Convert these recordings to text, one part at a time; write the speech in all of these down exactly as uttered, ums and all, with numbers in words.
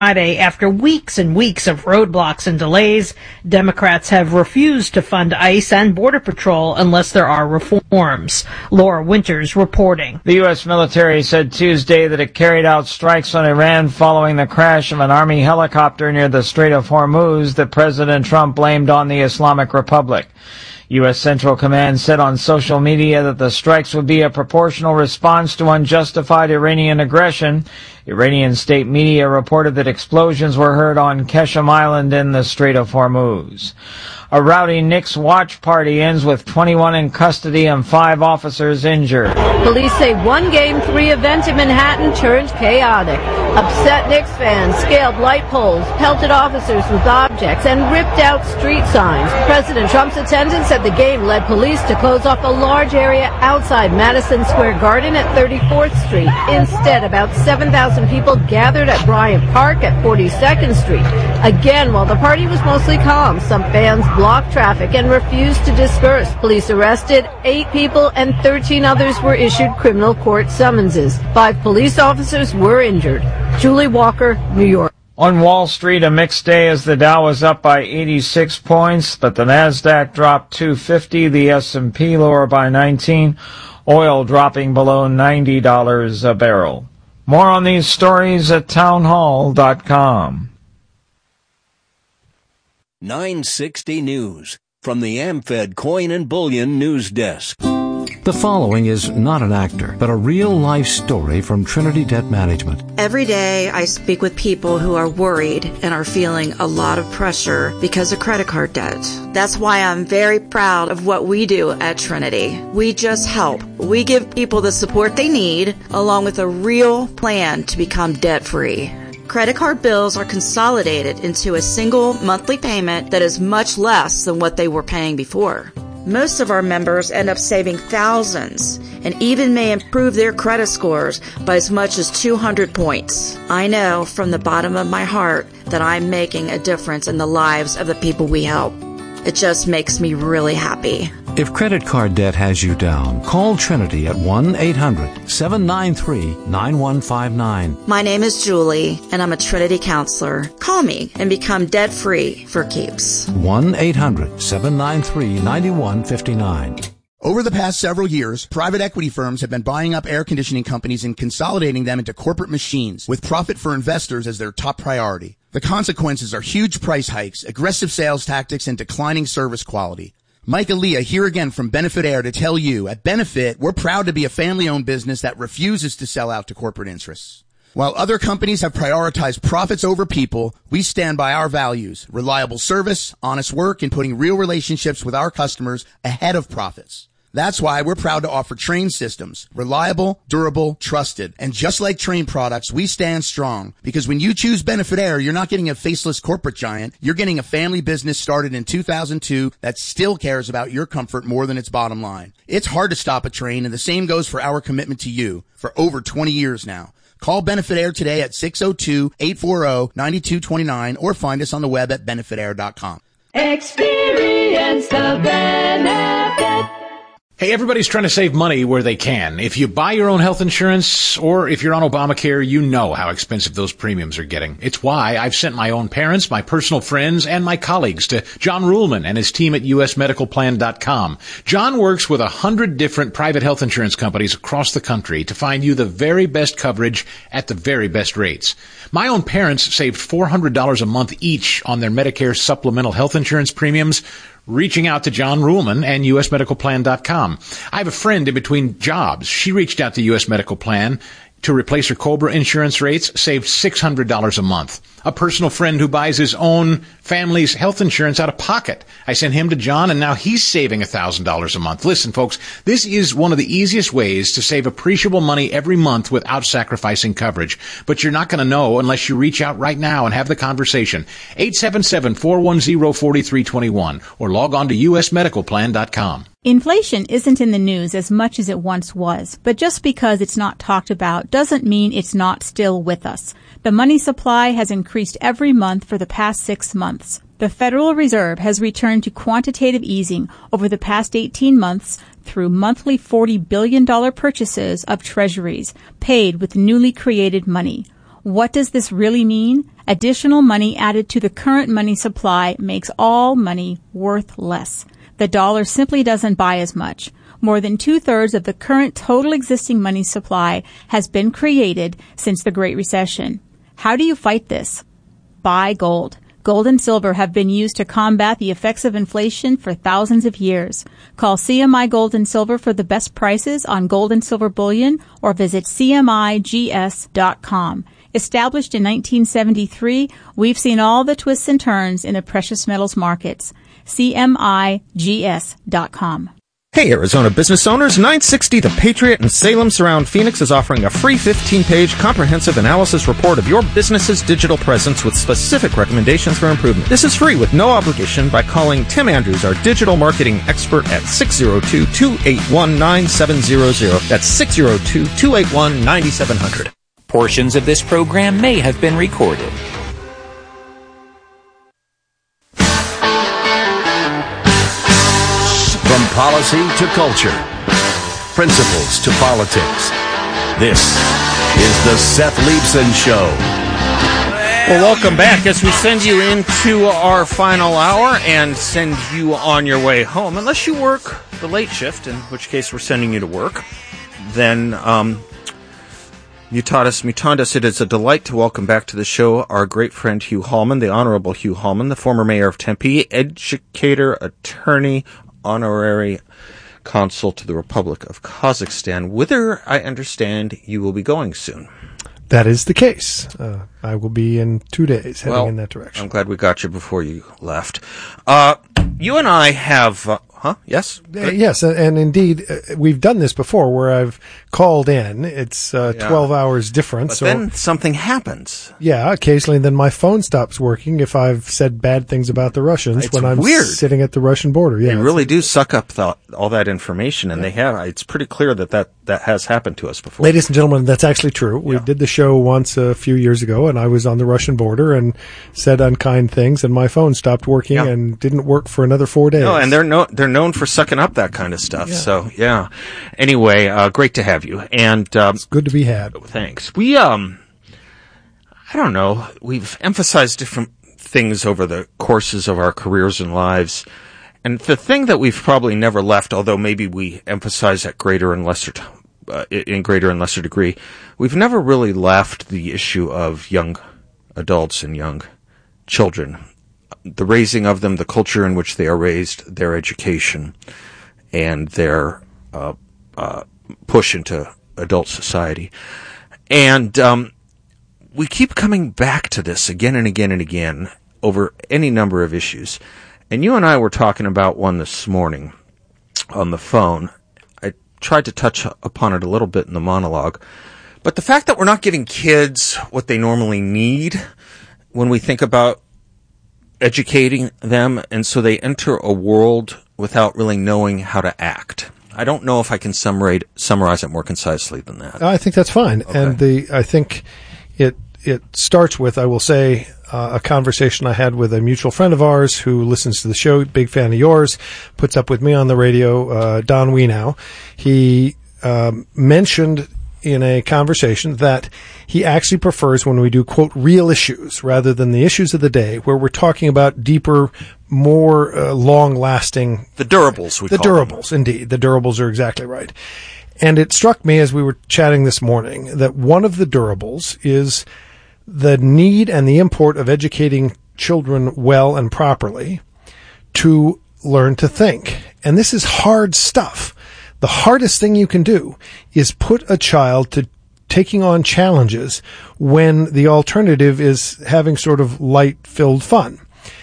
Friday, after weeks and weeks of roadblocks and delays, Democrats have refused to fund ICE and Border Patrol unless there are reforms. Laura Winters reporting. The U S military said Tuesday that it carried out strikes on Iran following the crash of an Army helicopter near the Strait of Hormuz that President Trump blamed on the Islamic Republic. U S Central Command said on social media that the strikes would be a proportional response to unjustified Iranian aggression. Iranian state media reported that explosions were heard on Keshem Island in the Strait of Hormuz. A rowdy Knicks watch party ends with twenty-one in custody and five officers injured. Police say one game three event in Manhattan turned chaotic. Upset Knicks fans scaled light poles, pelted officers with objects, and ripped out street signs. President Trump's attendance at the game led police to close off a large area outside Madison Square Garden at thirty-fourth Street. Instead, about seven thousand people gathered at Bryant Park at forty-second Street. Again, while the party was mostly calm, some fans blocked traffic and refused to disperse. Police arrested eight people and thirteen others were issued criminal court summonses. Five police officers were injured. Julie Walker, New York. On Wall Street, a mixed day as the Dow was up by eighty-six points, but the Nasdaq dropped two fifty, the S and P lower by nineteen, oil dropping below ninety dollars a barrel. More on these stories at townhall dot com. nine sixty News from the AmFed Coin and Bullion News Desk. The following is not an actor, but a real-life story from Trinity Debt Management. Every day I speak with people who are worried and are feeling a lot of pressure because of credit card debt. That's why I'm very proud of what we do at Trinity. We just help. We give people the support they need, along with a real plan to become debt-free. Credit card bills are consolidated into a single monthly payment that is much less than what they were paying before. Most of our members end up saving thousands and even may improve their credit scores by as much as two hundred points. I know from the bottom of my heart that I'm making a difference in the lives of the people we help. It just makes me really happy. If credit card debt has you down, call Trinity at one eight hundred seven nine three nine one five nine. My name is Julie, and I'm a Trinity counselor. Call me and become debt-free for keeps. one eight hundred seven nine three nine one five nine. Over the past several years, private equity firms have been buying up air conditioning companies and consolidating them into corporate machines, with profit for investors as their top priority. The consequences are huge price hikes, aggressive sales tactics, and declining service quality. Mike Aaliyah here again from Benefit Air to tell you, at Benefit, we're proud to be a family-owned business that refuses to sell out to corporate interests. While other companies have prioritized profits over people, we stand by our values, reliable service, honest work, and putting real relationships with our customers ahead of profits. That's why we're proud to offer Trane systems. Reliable, durable, trusted. And just like Trane products, we stand strong. Because when you choose Benefit Air, you're not getting a faceless corporate giant. You're getting a family business started in two thousand two that still cares about your comfort more than its bottom line. It's hard to stop a train, and the same goes for our commitment to you for over twenty years now. Call Benefit Air today at six oh two, eight four oh, nine two two nine or find us on the web at benefit air dot com. Experience the benefit. Hey, everybody's trying to save money where they can. If you buy your own health insurance or if you're on Obamacare, you know how expensive those premiums are getting. It's why I've sent my own parents, my personal friends, and my colleagues to John Ruhlman and his team at U S medical plan dot com. John works with a hundred different private health insurance companies across the country to find you the very best coverage at the very best rates. My own parents saved four hundred dollars a month each on their Medicare supplemental health insurance premiums, reaching out to John Ruhlman and U S medical plan dot com. I have a friend in between jobs. She reached out to U S Medical Plan to replace her COBRA insurance rates, saved six hundred dollars a month. A personal friend who buys his own family's health insurance out of pocket. I sent him to John, and now he's saving one thousand dollars a month. Listen, folks, this is one of the easiest ways to save appreciable money every month without sacrificing coverage. But you're not going to know unless you reach out right now and have the conversation. eight seven seven, four one zero, four three two one or log on to U S medical plan dot com. Inflation isn't in the news as much as it once was, but just because it's not talked about doesn't mean it's not still with us. The money supply has increased every month for the past six months. The Federal Reserve has returned to quantitative easing over the past eighteen months through monthly forty billion dollars purchases of treasuries paid with newly created money. What does this really mean? Additional money added to the current money supply makes all money worth less. The dollar simply doesn't buy as much. More than two-thirds of the current total existing money supply has been created since the Great Recession. How do you fight this? Buy gold. Gold and silver have been used to combat the effects of inflation for thousands of years. Call C M I Gold and Silver for the best prices on gold and silver bullion or visit C M I G S dot com. Established in nineteen seventy-three, we've seen all the twists and turns in the precious metals markets. C M I G S dot com. Hey, Arizona business owners, nine sixty The Patriot in Salem Surround Phoenix is offering a free fifteen-page comprehensive analysis report of your business's digital presence with specific recommendations for improvement. This is free with no obligation by calling Tim Andrews, our digital marketing expert, at six oh two, two eight one, nine seven zero zero. That's six oh two, two eight one, nine seven zero zero. Portions of this program may have been recorded. From policy to culture, principles to politics, this is the Seth Leibsohn Show. Well, welcome back as we send you into our final hour and send you on your way home. Unless you work the late shift, in which case we're sending you to work, then um, mutatis mutandis, it is a delight to welcome back to the show our great friend Hugh Hallman, the Honorable Hugh Hallman, the former mayor of Tempe, educator, attorney, honorary consul to the Republic of Kazakhstan, whither I understand you will be going soon. That is the case. Uh, I will be in two days heading well, in that direction. I'm glad we got you before you left. Uh, you and I have... Uh, Huh? Yes? Uh, yes, and, and indeed, uh, we've done this before where I've called in. It's uh, yeah. twelve hours difference. But so, then something happens. Yeah, occasionally then my phone stops working if I've said bad things about the Russians it's when I'm weird. sitting at the Russian border. Yeah, they really do suck up the, all that information, and yeah. they have. It's pretty clear that, that that has happened to us before. Ladies and gentlemen, that's actually true. We yeah. did the show once a few years ago, and I was on the Russian border and said unkind things, and my phone stopped working yeah. and didn't work for another four days. No, and they're no, they're known for sucking up that kind of stuff. Yeah. So, yeah. Anyway, uh, great to have you. And, um, it's good to be had. Thanks. We, um, I don't know, we've emphasized different things over the courses of our careers and lives. And the thing that we've probably never left, although maybe we emphasize at greater and lesser, t- uh, in greater and lesser degree, we've never really left the issue of young adults and young children. The raising of them, the culture in which they are raised, their education, and their uh, uh, push into adult society. And um, we keep coming back to this again and again and again over any number of issues. And you and I were talking about one this morning on the phone. I tried to touch upon it a little bit in the monologue. But the fact that we're not giving kids what they normally need when we think about educating them, and so they enter a world without really knowing how to act. I don't know if I can summarize, summarize it more concisely than that. I think that's fine. Okay. And the I think it it starts with, I will say, uh, a conversation I had with a mutual friend of ours who listens to the show, big fan of yours, puts up with me on the radio, uh, Don Wienow. He um, mentioned in a conversation that he actually prefers when we do, quote, real issues rather than the issues of the day, where we're talking about deeper, more uh, long-lasting... The durables, we The call durables, them. Indeed. The durables are exactly right. And it struck me as we were chatting this morning that one of the durables is the need and the import of educating children well and properly to learn to think. And this is hard stuff. The hardest thing you can do is put a child to taking on challenges when the alternative is having sort of light-filled fun.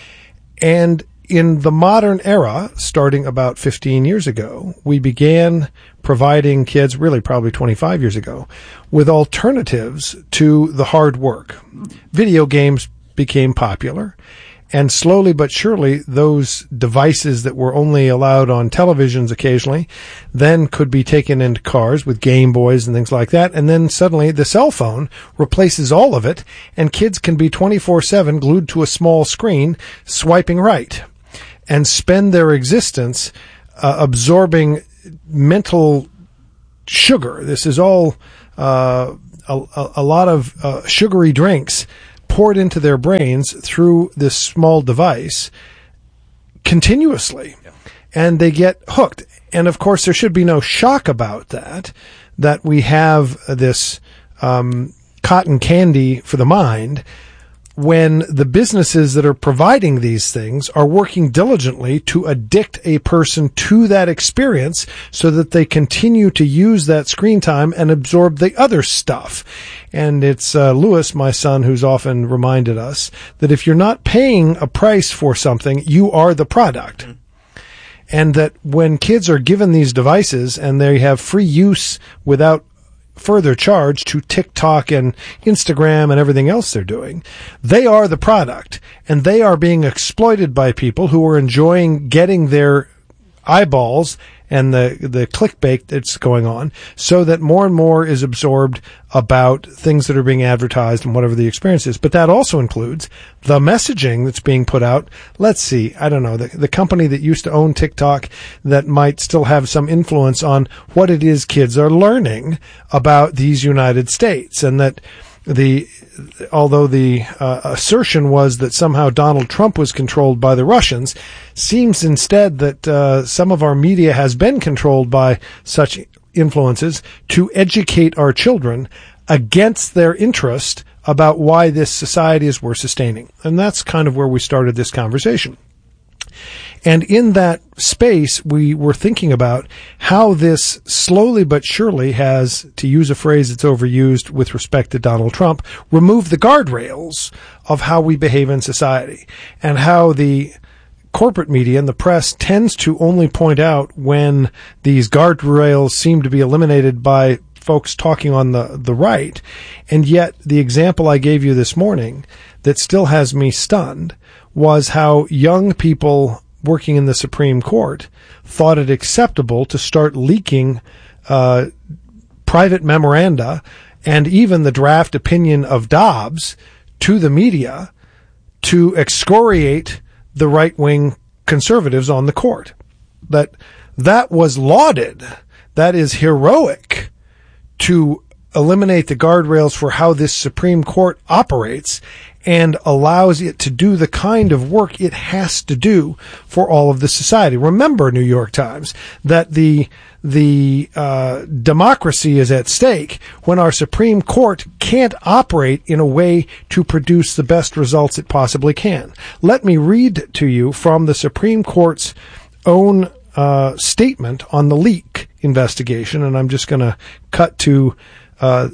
And in the modern era, starting about fifteen years ago, we began providing kids, really probably twenty-five years ago, with alternatives to the hard work. Video games became popular. And slowly but surely, those devices that were only allowed on televisions occasionally then could be taken into cars with Game Boys and things like that. And then suddenly the cell phone replaces all of it, and kids can be twenty-four seven glued to a small screen, swiping right, and spend their existence uh, absorbing mental sugar. This is all uh a, a, a lot of uh, sugary drinks poured into their brains through this small device continuously. Yeah. And they get hooked. And of course, there should be no shock about that, that we have this um, cotton candy for the mind, when the businesses that are providing these things are working diligently to addict a person to that experience so that they continue to use that screen time and absorb the other stuff. And it's uh, Lewis, my son, who's often reminded us that if you're not paying a price for something, you are the product. Mm-hmm. And that when kids are given these devices and they have free use without further charge to TikTok and Instagram and everything else they're doing, they are the product, and they are being exploited by people who are enjoying getting their eyeballs and the the clickbait that's going on, so that more and more is absorbed about things that are being advertised and whatever the experience is. But that also includes the messaging that's being put out. Let's see, I don't know, the, the company that used to own TikTok that might still have some influence on what it is kids are learning about these United States, and that the although the uh, assertion was that somehow Donald Trump was controlled by the Russians, seems instead that uh, some of our media has been controlled by such influences to educate our children against their interest about why this society is worth sustaining. And that's kind of where we started this conversation. And in that space, we were thinking about how this slowly but surely has, to use a phrase that's overused with respect to Donald Trump, removed the guardrails of how we behave in society, and how the corporate media and the press tends to only point out when these guardrails seem to be eliminated by folks talking on the, the right. And yet the example I gave you this morning that still has me stunned was how young people working in the Supreme Court thought it acceptable to start leaking uh, private memoranda and even the draft opinion of Dobbs to the media to excoriate the right-wing conservatives on the court. That that was lauded. That is heroic to eliminate the guardrails for how this Supreme Court operates and allows it to do the kind of work it has to do for all of the society. Remember, New York Times, that the the uh, democracy is at stake when our Supreme Court can't operate in a way to produce the best results it possibly can. Let me read to you from the Supreme Court's own uh, statement on the leak investigation, and I'm just going to cut to uh,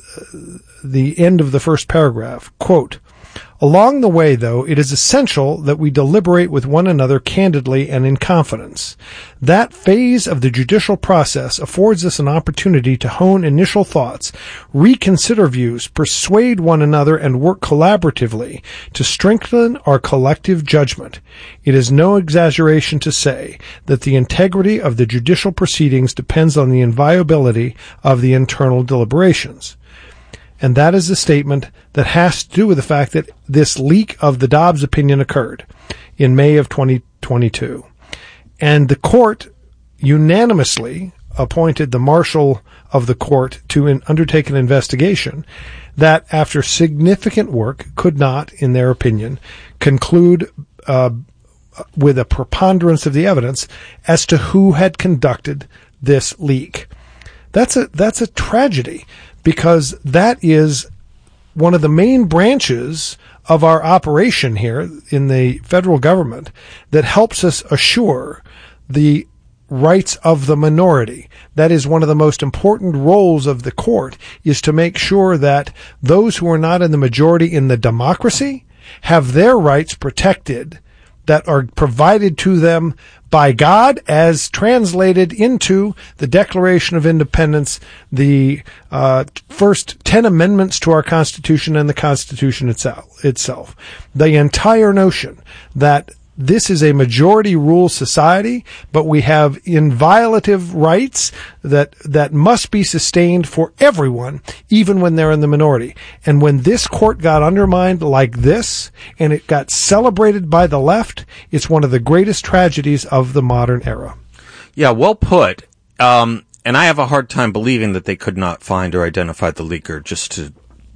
the end of the first paragraph. Quote, "Along the way, though, it is essential that we deliberate with one another candidly and in confidence. That phase of the judicial process affords us an opportunity to hone initial thoughts, reconsider views, persuade one another, and work collaboratively to strengthen our collective judgment. It is no exaggeration to say that the integrity of the judicial proceedings depends on the inviolability of the internal deliberations." And that is a statement that has to do with the fact that this leak of the Dobbs opinion occurred in May of twenty twenty-two. And the court unanimously appointed the marshal of the court to in, undertake an investigation that, after significant work, could not, in their opinion, conclude uh, with a preponderance of the evidence as to who had conducted this leak. That's a that's a tragedy, because that is one of the main branches of our operation here in the federal government that helps us assure the rights of the minority. That is one of the most important roles of the court, is to make sure that those who are not in the majority in the democracy have their rights protected, that are provided to them by God as translated into the Declaration of Independence, the uh, first ten amendments to our Constitution, and the Constitution itself. itself. The entire notion that this is a majority rule society, but we have inviolative rights that that must be sustained for everyone, even when they're in the minority. And when this court got undermined like this, and it got celebrated by the left, it's one of the greatest tragedies of the modern era. Yeah, well put. Um, and I have a hard time believing that they could not find or identify the leaker, just to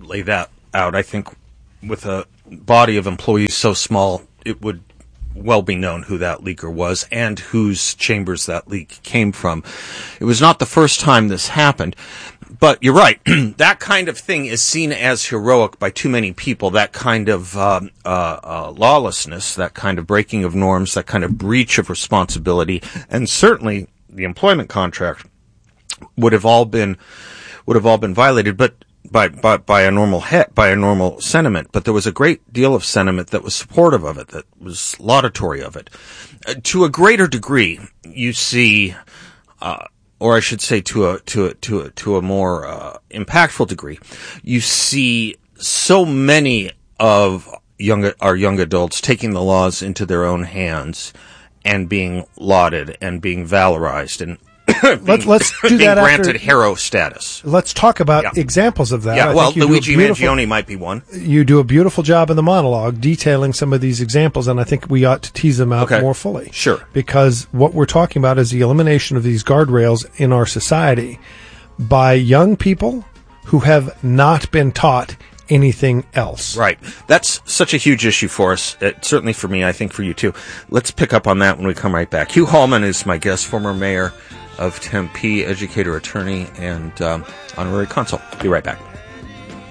lay that out. I think with a body of employees so small, it would well be known who that leaker was and whose chambers that leak came from. It was not the first time this happened. But you're right. That kind of thing is seen as heroic by too many people. That kind of um, uh, uh, lawlessness, that kind of breaking of norms, that kind of breach of responsibility, and certainly the employment contract would have all been would have all been violated. But by by, by a normal he- by a normal sentiment. But there was a great deal of sentiment that was supportive of it, that was laudatory of it. Uh, to a greater degree, you see. Uh, Or I should say, to a to a to a to a more uh, impactful degree, you see so many of young our young adults taking the laws into their own hands and being lauded and being valorized and being, let's let's do being that granted after, hero status. Let's talk about yeah. examples of that. Yeah, I well, think Luigi Mangione might be one. You do a beautiful job in the monologue detailing some of these examples, and I think we ought to tease them out okay. more fully. Sure. Because what we're talking about is the elimination of these guardrails in our society by young people who have not been taught anything else. Right. That's such a huge issue for us, uh, certainly for me, I think for you too. Let's pick up on that when we come right back. Hugh Hallman is my guest, former mayor of Tempe, educator, attorney, and um, honorary consul. Be right back.